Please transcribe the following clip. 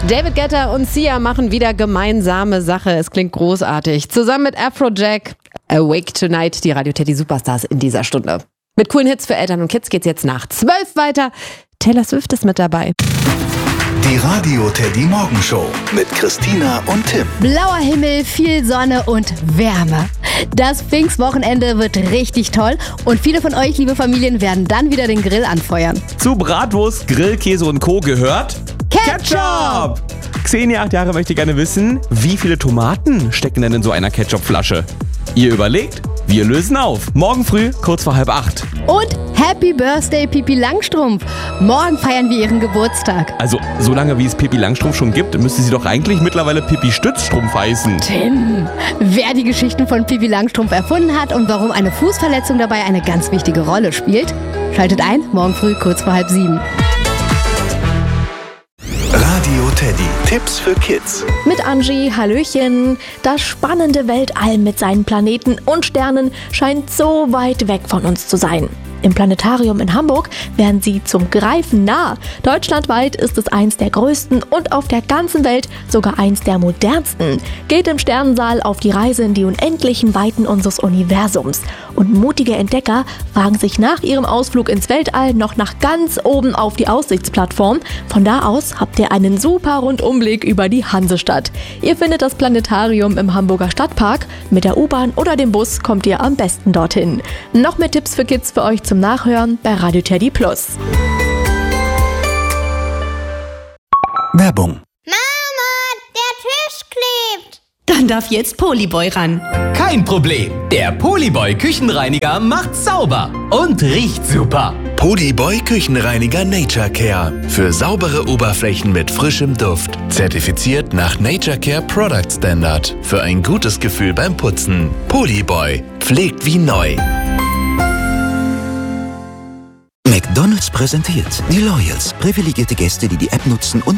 David Guetta und Sia machen wieder gemeinsame Sache. Es klingt großartig. Zusammen mit Afrojack, Awake Tonight, die Radio Teddy Superstars in dieser Stunde. Mit coolen Hits für Eltern und Kids geht's jetzt nach 12 weiter. Taylor Swift ist mit dabei. Die Radio Teddy Morgenshow mit Christina und Tim. Blauer Himmel, viel Sonne und Wärme. Das Pfingstwochenende wird richtig toll und viele von euch, liebe Familien, werden dann wieder den Grill anfeuern. Zu Bratwurst, Grillkäse und Co. gehört Ketchup! Xenia, 8 Jahre, möchte gerne wissen, wie viele Tomaten stecken denn in so einer Ketchupflasche? Ihr überlegt, wir lösen auf. Morgen früh, kurz vor 7:30. Und Happy Birthday, Pippi Langstrumpf. Morgen feiern wir ihren Geburtstag. Also, solange wie es Pippi Langstrumpf schon gibt, müsste sie doch eigentlich mittlerweile Pippi Stützstrumpf heißen. Tim, wer die Geschichten von Pippi Langstrumpf erfunden hat und warum eine Fußverletzung dabei eine ganz wichtige Rolle spielt, schaltet ein, morgen früh kurz vor 6:30. Radio Teddy. Tipps für Kids. Mit Angie, Hallöchen. Das spannende Weltall mit seinen Planeten und Sternen scheint so weit weg von uns zu sein. Im Planetarium in Hamburg wären sie zum Greifen nah. Deutschlandweit ist es eins der größten und auf der ganzen Welt sogar eins der modernsten. Geht im Sternensaal auf die Reise in die unendlichen Weiten unseres Universums. Und mutige Entdecker wagen sich nach ihrem Ausflug ins Weltall noch nach ganz oben auf die Aussichtsplattform. Von da aus habt ihr einen super Rundumblick über die Hansestadt. Ihr findet das Planetarium im Hamburger Stadtpark. Mit der U-Bahn oder dem Bus kommt ihr am besten dorthin. Noch mehr Tipps für Kids für euch zum Nachhören bei Radio Teddy Plus. Werbung. Mama, der Tisch klebt. Dann darf jetzt Polyboy ran. Kein Problem. Der Polyboy Küchenreiniger macht sauber und riecht super. Polyboy Küchenreiniger Nature Care. Für saubere Oberflächen mit frischem Duft. Zertifiziert nach Nature Care Product Standard. Für ein gutes Gefühl beim Putzen. Polyboy. Pflegt wie neu. McDonald's präsentiert die Loyals, privilegierte Gäste, die die App nutzen und